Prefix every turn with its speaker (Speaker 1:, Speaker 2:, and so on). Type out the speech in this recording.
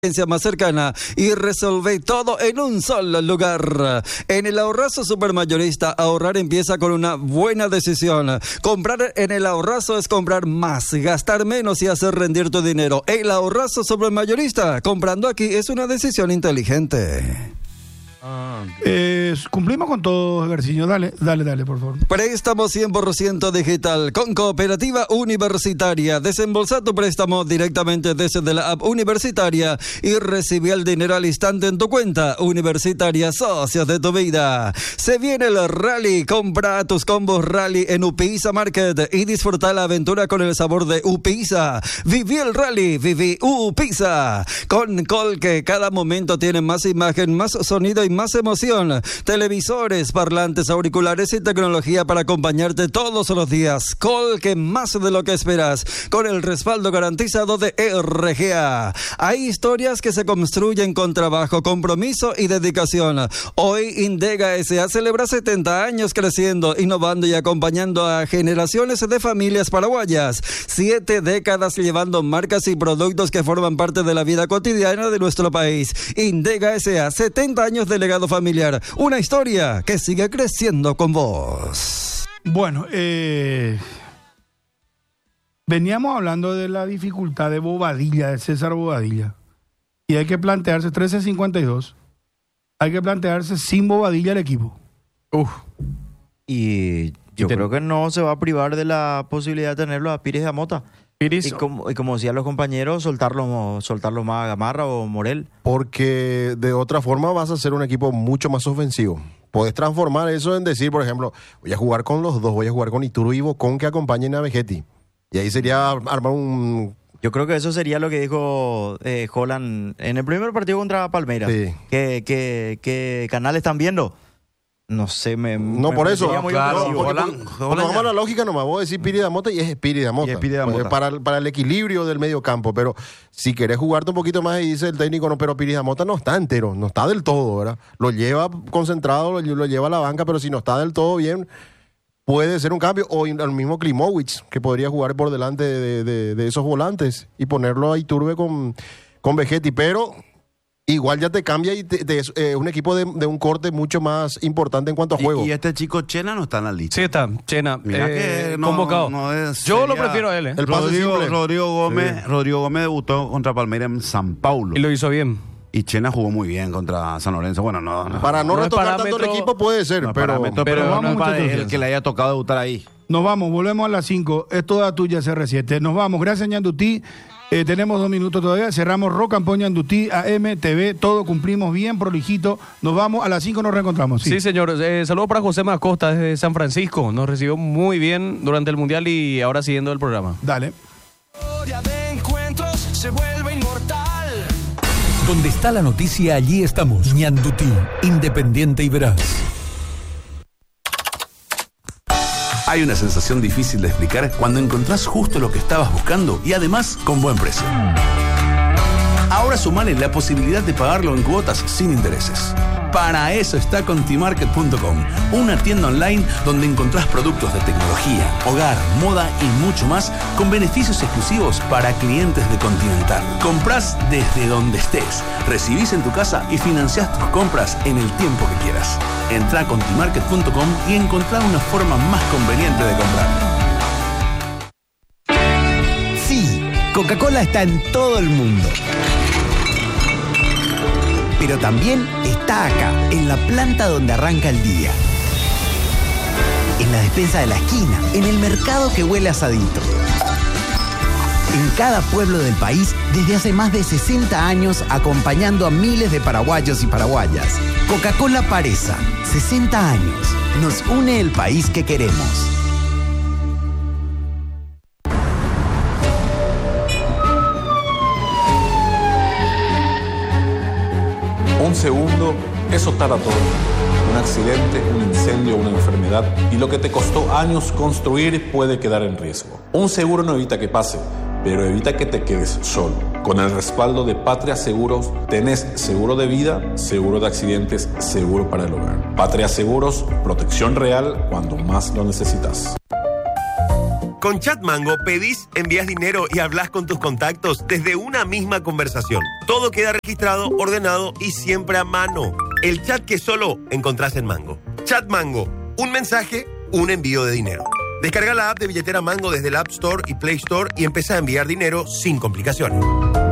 Speaker 1: más cercana y resolve todo en un solo lugar. En el Ahorrazo Supermayorista, ahorrar empieza con una buena decisión. Comprar en el Ahorrazo es comprar más, gastar menos y hacer rendir tu dinero. El Ahorrazo Supermayorista, comprando aquí es una decisión inteligente.
Speaker 2: Cumplimos con todo, Garciño. Dale, por favor.
Speaker 1: Préstamo 100% digital con Cooperativa Universitaria. Desembolsa tu préstamo directamente desde la app universitaria y recibí el dinero al instante en tu cuenta. Universitaria, socios de tu vida. Se viene el rally. Compra tus combos rally en Upisa Market y disfruta la aventura con el sabor de Upisa. Viví el rally, viví Upisa. Con Colque, cada momento tiene más imagen, más sonido y más emoción. Televisores, parlantes, auriculares y tecnología para acompañarte todos los días. Colque, más de lo que esperas, con el respaldo garantizado de RGA. Hay historias que se construyen con trabajo, compromiso y dedicación. Hoy Indega S.A. celebra 70 años creciendo, innovando y acompañando a generaciones de familias paraguayas. 7 décadas llevando marcas y productos que forman parte de la vida cotidiana de nuestro país. Indega S.A. 70 años de legado familiar, una historia que sigue creciendo con vos.
Speaker 2: Bueno, veníamos hablando de la dificultad de Bobadilla, de César Bobadilla, y hay que plantearse 13:52, hay que plantearse sin Bobadilla el equipo.
Speaker 3: Y yo creo que no se va a privar de la posibilidad de tenerlo a Pires de Amota. Y como decían los compañeros, soltarlo más a Gamarra o Morel.
Speaker 4: Porque de otra forma vas a ser un equipo mucho más ofensivo. Podés transformar eso en decir, por ejemplo, voy a jugar con los dos, voy a jugar con Iturbe y Bocón que acompañen a Vegetti. Y ahí sería armar un...
Speaker 3: Yo creo que eso sería lo que dijo Holland en el primer partido contra Palmeiras. Sí. Que canal están viendo. No sé,
Speaker 4: no, por eso.
Speaker 5: Claro,
Speaker 4: vamos a la lógica nomás. Vos decís Piri de Amota y es Piri de Amota. Para el equilibrio del medio campo. Pero si querés jugarte un poquito más y dice el técnico, no, pero Piri de Amota no está entero, no está del todo, ¿verdad? Lo lleva concentrado, lo lleva a la banca, pero si no está del todo bien, puede ser un cambio. O el mismo Klimovic, que podría jugar por delante de esos volantes y ponerlo a Iturbe con Vegetti. Pero... igual ya te cambia y es un equipo de un corte mucho más importante en cuanto a juego.
Speaker 5: Y este chico Chena no está en la lista.
Speaker 1: Sí está, Chena.
Speaker 5: Mira que
Speaker 1: convocado. Yo lo prefiero a él.
Speaker 4: El
Speaker 5: Rodrigo Gómez debutó contra Palmeiras en San Paulo.
Speaker 1: Y lo hizo bien.
Speaker 5: Y Chena jugó muy bien contra San Lorenzo. Bueno,
Speaker 4: para no retocar tanto el equipo puede ser, pero
Speaker 5: vamos, no es para el que le haya tocado debutar ahí.
Speaker 2: Nos vamos, volvemos a las 5. Es toda tuya, CR7. Nos vamos. Gracias, Ñandutí. Tenemos 2 minutos todavía. Cerramos Rocampo, Ñandutí, AM, TV. Todo cumplimos bien, prolijito. Nos vamos. A las 5 nos reencontramos.
Speaker 1: Sí, señor. Saludos para José Macosta desde San Francisco. Nos recibió muy bien durante el Mundial y ahora siguiendo el programa.
Speaker 2: Dale.
Speaker 6: De encuentros se vuelve inmortal.
Speaker 7: Donde está la noticia, allí estamos. Ñandutí, independiente y veraz.
Speaker 8: Hay una sensación difícil de explicar cuando encontrás justo lo que estabas buscando y además con buen precio. Ahora sumale la posibilidad de pagarlo en cuotas sin intereses. Para eso está Contimarket.com, una tienda online donde encontrás productos de tecnología, hogar, moda y mucho más con beneficios exclusivos para clientes de Continental. Comprás desde donde estés, recibís en tu casa y financiás tus compras en el tiempo que quieras. Entrá a Contimarket.com y encontrá una forma más conveniente de comprar.
Speaker 9: Sí, Coca-Cola está en todo el mundo. Pero también está acá, en la planta donde arranca el día. En la despensa de la esquina, en el mercado que huele asadito. En cada pueblo del país, desde hace más de 60 años, acompañando a miles de paraguayos y paraguayas. Coca-Cola Paresa, 60 años. Nos une el país que queremos.
Speaker 10: Un segundo, eso tarda todo. Un accidente, un incendio, una enfermedad. Y lo que te costó años construir puede quedar en riesgo. Un seguro no evita que pase, pero evita que te quedes solo. Con el respaldo de Patria Seguros, tenés seguro de vida, seguro de accidentes, seguro para el hogar. Patria Seguros, protección real cuando más lo necesitas.
Speaker 11: Con Chat Mango pedís, envías dinero y hablas con tus contactos desde una misma conversación. Todo queda registrado, ordenado y siempre a mano. El chat que solo encontrás en Mango. Chat Mango. Un mensaje, un envío de dinero. Descarga la app de billetera Mango desde el App Store y Play Store y empieza a enviar dinero sin complicaciones.